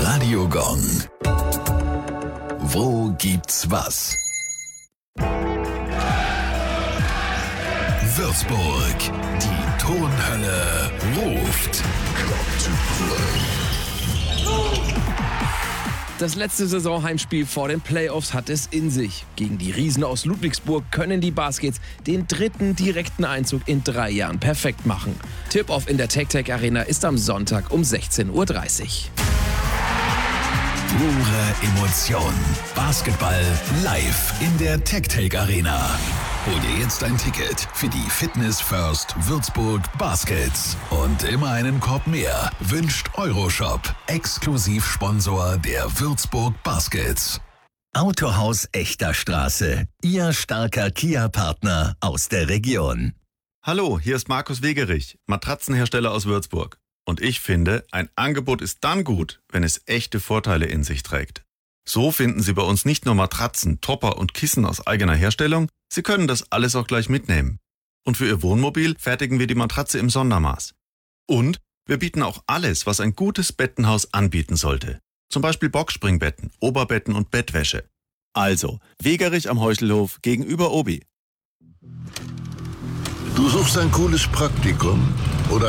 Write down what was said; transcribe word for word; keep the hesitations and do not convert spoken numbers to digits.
Radio Gong. Wo gibt's was? Würzburg. Die Tonhölle ruft. Das letzte Saisonheimspiel vor den Playoffs hat es in sich. Gegen die Riesen aus Ludwigsburg können die Baskets den dritten direkten Einzug in drei Jahren perfekt machen. Tip-Off in der TecTec Arena ist am Sonntag um sechzehn Uhr dreißig. Pure Emotion. Basketball live in der TecTec Arena. Hol dir jetzt ein Ticket für die Fitness First Würzburg Baskets. Und immer einen Korb mehr wünscht Euroshop, Exklusivsponsor der Würzburg Baskets. Autohaus Echter Straße, Ihr starker Kia-Partner aus der Region. Hallo, hier ist Markus Wegerich, Matratzenhersteller aus Würzburg. Und ich finde, ein Angebot ist dann gut, wenn es echte Vorteile in sich trägt. So finden Sie bei uns nicht nur Matratzen, Topper und Kissen aus eigener Herstellung, Sie können das alles auch gleich mitnehmen. Und für Ihr Wohnmobil fertigen wir die Matratze im Sondermaß. Und wir bieten auch alles, was ein gutes Bettenhaus anbieten sollte. Zum Beispiel Boxspringbetten, Oberbetten und Bettwäsche. Also, Wegerich am Heuchelhof gegenüber Obi. Du suchst ein cooles Praktikum? Oder